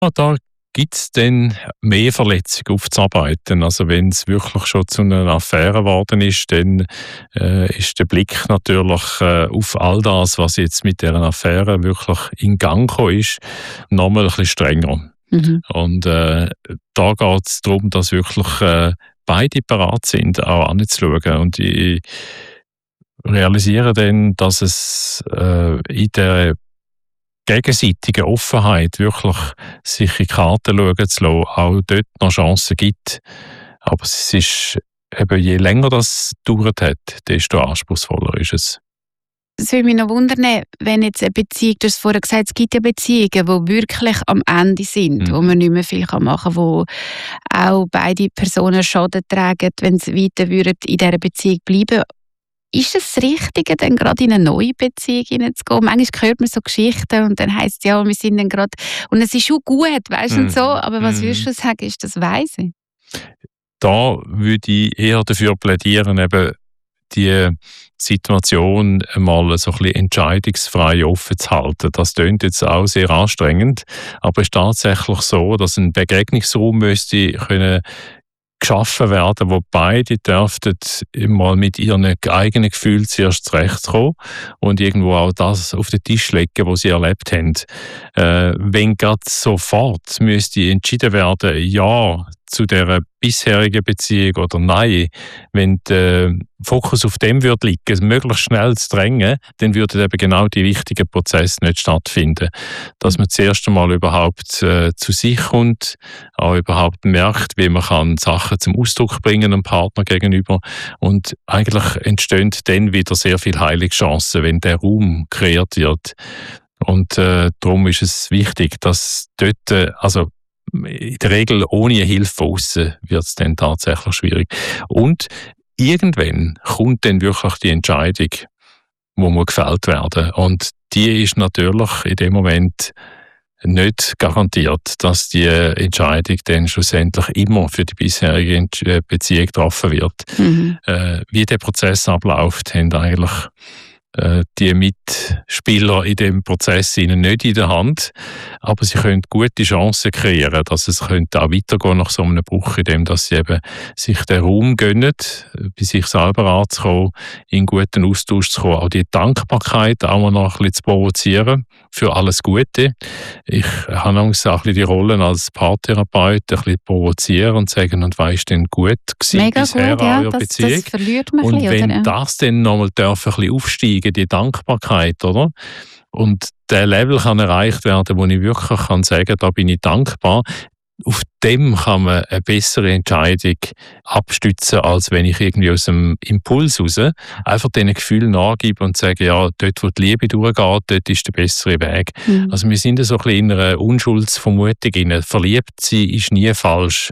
Da gibt es dann mehr Verletzungen aufzuarbeiten. Also wenn es wirklich schon zu einer Affäre geworden ist, dann ist der Blick natürlich auf all das, was jetzt mit dieser Affäre wirklich in Gang gekommen ist, nochmal ein bisschen strenger. Mhm. Und da geht es darum, dass wirklich beide bereit sind, auch anzuschauen. Und ich realisiere dann, dass es in der gegenseitigen Offenheit wirklich sich in die Karten schauen zu lassen, auch dort noch Chancen gibt. Aber es ist eben, je länger das gedauert hat, desto anspruchsvoller ist es. Es würde mich noch wundern, wenn jetzt eine Beziehung, du hast vorher gesagt, es gibt ja Beziehungen, die wirklich am Ende sind, wo man nicht mehr viel machen kann, wo auch beide Personen Schaden tragen, wenn sie weiter in dieser Beziehung bleiben. Ist es das Richtige, dann gerade in eine neue Beziehung hineinzugehen? Manchmal hört man so Geschichten und dann heisst es, ja, wir sind dann gerade, und es ist schon gut, weißt du, und so, aber was würdest du sagen, ist das weise? Da würde ich eher dafür plädieren, eben die Situation einmal so ein bisschen entscheidungsfrei offen zu halten. Das klingt jetzt auch sehr anstrengend, aber es ist tatsächlich so, dass ein Begegnungsraum müsste können geschaffen werden, wo beide dürften mal mit ihren eigenen Gefühlen zuerst zurechtkommen und irgendwo auch das auf den Tisch legen, was sie erlebt haben. Wenn gerade sofort müsste entschieden werden, ja zu der bisherigen Beziehung oder nein, wenn der Fokus auf dem würde liegen, möglichst schnell zu drängen, dann würde eben genau die richtigen Prozesse nicht stattfinden. Dass man zuerst einmal überhaupt zu sich kommt, auch überhaupt merkt, wie man kann Sachen zum Ausdruck bringen einem Partner gegenüber, und eigentlich entstehen dann wieder sehr viele Heilungschancen, wenn der Raum kreiert wird. Und darum ist es wichtig, dass dort, also in der Regel ohne Hilfe von aussen wird es dann tatsächlich schwierig. Und irgendwann kommt dann wirklich die Entscheidung, wo muss gefällt werden. Und die ist natürlich in dem Moment nicht garantiert, dass die Entscheidung dann schlussendlich immer für die bisherige Beziehung getroffen wird. Mhm. Wie der Prozess abläuft, haben eigentlich die Mitspieler in dem Prozess ihnen nicht in der Hand, aber sie können gute Chancen kreieren, dass es könnte auch weitergehen nach so einem Bruch, indem dass sie eben sich den Raum gönnen, bei sich selber anzukommen, in guten Austausch zu kommen, auch die Dankbarkeit auch noch ein bisschen zu provozieren für alles Gute. Ich habe Angst, auch ein bisschen die Rollen als Paartherapeut ein bisschen provozieren und sagen, und was ist denn gut gewesen Mega bisher gut, an ja, eurer Beziehung? das verliert man Und ein bisschen, wenn oder? das dann nochmal ein bisschen aufsteigen, die Dankbarkeit, oder? Und der Level kann erreicht werden, wo ich wirklich kann sagen, da bin ich dankbar. Auf dem kann man eine bessere Entscheidung abstützen, als wenn ich irgendwie aus dem Impuls raus einfach diesen Gefühlen nachgebe und sage, ja, dort, wo die Liebe durchgeht, dort ist der bessere Weg. Mhm. Also wir sind so ein bisschen in einer Unschuldsvermutung rein. Verliebt sein ist nie falsch.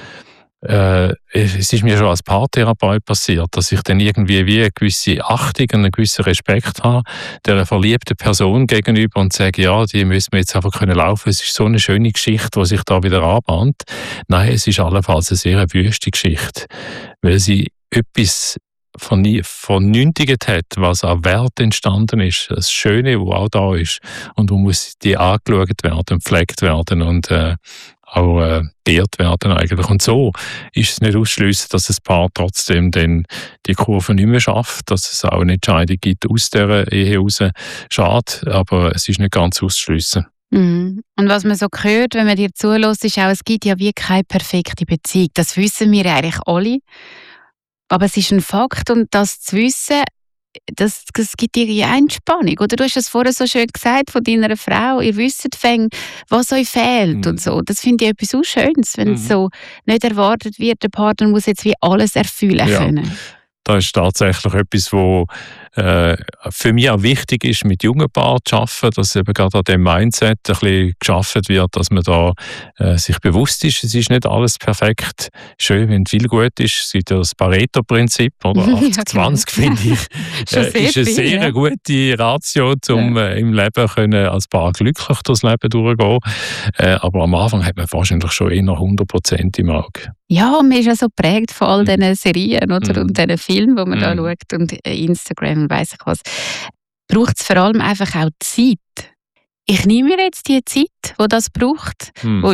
Es ist mir schon als Paartherapeut passiert, dass ich dann irgendwie wie eine gewisse Achtung und einen gewissen Respekt habe der verliebten Person gegenüber und sage, ja, die müssen wir jetzt einfach können laufen. Es ist so eine schöne Geschichte, die sich da wieder anbahnt. Nein, es ist allenfalls eine sehr wüste Geschichte, weil sie etwas vernünftigt hat, was an Wert entstanden ist, das Schöne, was auch da ist, und wo muss die angeschaut werden, gepflegt werden und auch geehrt werden eigentlich. Und so ist es nicht auszuschliessen, dass ein Paar trotzdem dann die Kurve nicht mehr schafft, dass es auch eine Entscheidung gibt aus dieser Ehe raus. Schade, aber es ist nicht ganz auszuschliessen. Mhm. Und was man so hört, wenn man dir zuhört, ist auch, es gibt ja wie keine perfekte Beziehung. Das wissen wir eigentlich alle. Aber es ist ein Fakt, und das zu wissen, das gibt dir eine Entspannung. Oder du hast es vorher so schön gesagt von deiner Frau, ihr wisst was euch fehlt und so. Das finde ich etwas so Schönes, wenn es so nicht erwartet wird, der Partner muss jetzt wie alles erfüllen können. Das ist tatsächlich etwas, was für mich auch wichtig ist, mit jungen Paaren zu arbeiten, dass eben gerade an dem Mindset ein bisschen geschaffen wird, dass man da sich bewusst ist, es ist nicht alles perfekt. Schön, wenn viel gut ist. Es gibt ja das Pareto-Prinzip, oder? 80-20, finde ich, ist eine sehr gute Ratio, um im Leben können als Paar glücklich durchs Leben durchgehen. Aber am Anfang hat man wahrscheinlich schon eher 100% im Auge. Ja, man ist ja so geprägt von all diesen Serien, oder? Und diesen Filmen, die man da schaut, und Instagram und weiss ich was. Braucht es vor allem einfach auch Zeit, ich nehme mir jetzt die Zeit, die das braucht, wo